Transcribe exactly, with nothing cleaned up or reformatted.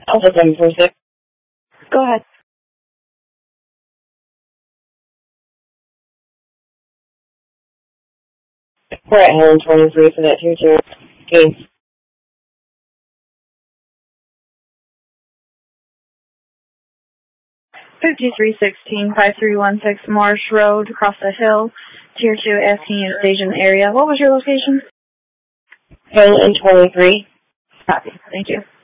Alpha seven four six. Go ahead. We're at Helen twenty-three for that two two. Games. fifty-three sixteen, five three one six Marsh Road, across the hill, Tier two, asking you station area. What was your location? Helen twenty-three. Copy. Thank you.